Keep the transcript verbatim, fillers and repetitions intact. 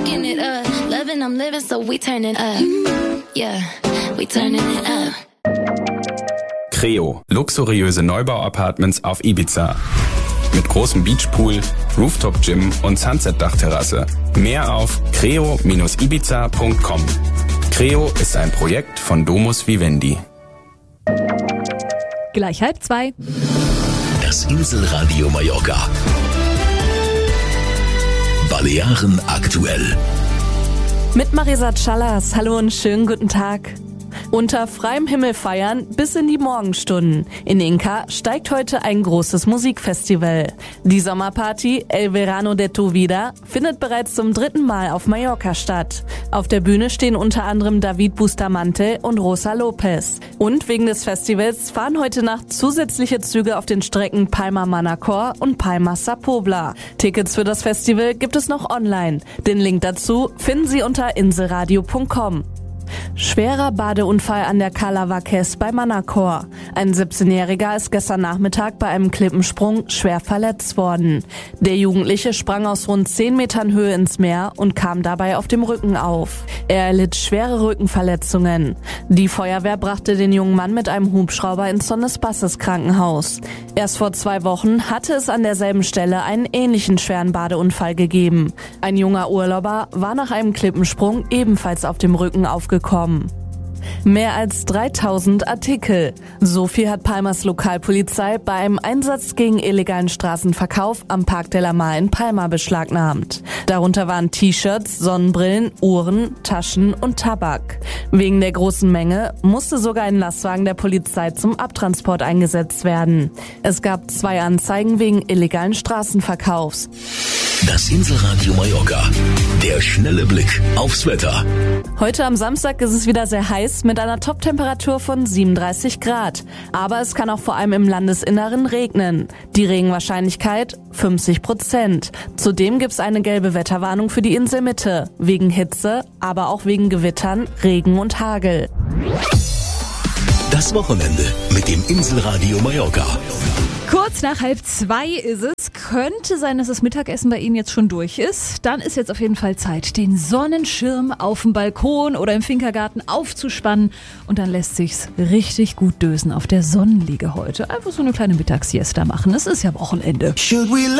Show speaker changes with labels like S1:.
S1: fucking it up. Loving, I'm living, so we turning up. Yeah, we turning it up.
S2: Creo, luxuriöse Neubau-Apartments auf Ibiza. Mit großem Beachpool, Rooftop-Gym und Sunset-Dachterrasse. Mehr auf creo Bindestrich ibiza Punkt com. Creo ist ein Projekt von Domus Vivendi.
S3: Gleich halb zwei.
S4: Das Inselradio Mallorca. Balearen aktuell.
S3: Mit Marisa Callas. Hallo und schönen guten Tag. Unter freiem Himmel feiern bis in die Morgenstunden. In Inca steigt heute ein großes Musikfestival. Die Sommerparty El Verano de tu Vida findet bereits zum dritten Mal auf Mallorca statt. Auf der Bühne stehen unter anderem David Bustamante und Rosa Lopez. Und wegen des Festivals fahren heute Nacht zusätzliche Züge auf den Strecken Palma-Manacor und Palma-Sa Pobla. Tickets für das Festival gibt es noch online. Den Link dazu finden Sie unter inselradio Punkt com. Schwerer Badeunfall an der Cala Vaques bei Manacor. Ein siebzehnjähriger ist gestern Nachmittag bei einem Klippensprung schwer verletzt worden. Der Jugendliche sprang aus rund zehn Metern Höhe ins Meer und kam dabei auf dem Rücken auf. Er erlitt schwere Rückenverletzungen. Die Feuerwehr brachte den jungen Mann mit einem Hubschrauber ins Son Espaces Krankenhaus. Erst vor zwei Wochen hatte es an derselben Stelle einen ähnlichen schweren Badeunfall gegeben. Ein junger Urlauber war nach einem Klippensprung ebenfalls auf dem Rücken aufgekommen. Mehr als dreitausend Artikel. So viel hat Palmas Lokalpolizei bei einem Einsatz gegen illegalen Straßenverkauf am Park de la Mar in Palma beschlagnahmt. Darunter waren T-Shirts, Sonnenbrillen, Uhren, Taschen und Tabak. Wegen der großen Menge musste sogar ein Lastwagen der Polizei zum Abtransport eingesetzt werden. Es gab zwei Anzeigen wegen illegalen Straßenverkaufs.
S4: Das Inselradio Mallorca. Der schnelle Blick aufs Wetter.
S3: Heute am Samstag ist es wieder sehr heiß mit einer Toptemperatur von siebenunddreißig Grad. Aber es kann auch vor allem im Landesinneren regnen. Die Regenwahrscheinlichkeit fünfzig Prozent. Zudem gibt es eine gelbe Wetterwarnung für die Inselmitte. Wegen Hitze, aber auch wegen Gewittern, Regen und Hagel.
S4: Das Wochenende mit dem Inselradio Mallorca.
S5: Kurz nach halb zwei ist es. Könnte sein, dass das Mittagessen bei Ihnen jetzt schon durch ist. Dann ist jetzt auf jeden Fall Zeit, den Sonnenschirm auf dem Balkon oder im Finkergarten aufzuspannen. Und dann lässt sich's richtig gut dösen auf der Sonnenliege heute. Einfach so eine kleine Mittagssiesta machen. Es ist ja Wochenende.